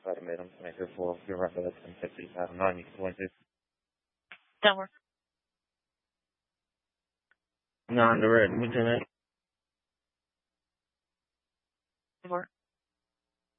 para meron may for your reference and safety para non influences. Don't work. No, the red, what's in it? Work.